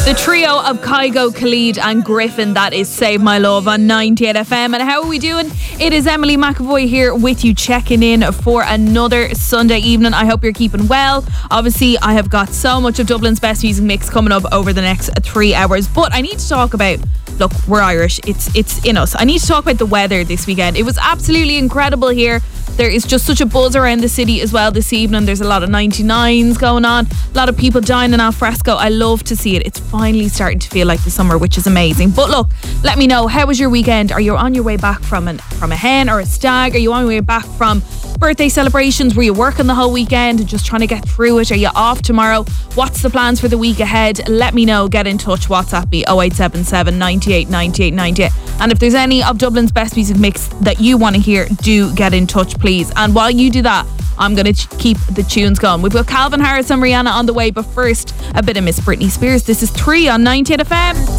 The trio of Kygo, Khalid and Griffin, that is Save My Love on 98 FM. And how are we doing? It is Emily McAvoy here with you, checking in for another Sunday evening. I hope you're keeping well. Obviously, I have got so much of Dublin's best music mix coming up over the next 3 hours. But I need to talk about, look, we're Irish. It's in us. I need to talk about the weather this weekend. It was absolutely incredible here. There is just such a buzz around the city as well this evening. There's a lot of 99s going on. A lot of people dining al fresco. I love to see it. It's finally starting to feel like the summer, which is amazing. But look, let me know, how was your weekend? Are you on your way back from a hen or a stag? Are you on your way back from birthday celebrations? Were you working the whole weekend and just trying to get through it? Are you off tomorrow? What's the plans for the week ahead? Let me know. Get in touch. WhatsApp me 0877 98 98 98. And if there's any of Dublin's best music mix that you want to hear, do get in touch, please. And while you do that, I'm going to keep the tunes going. We've got Calvin Harris and Rihanna on the way, but first, a bit of Miss Britney Spears. This is 3 on 98 FM.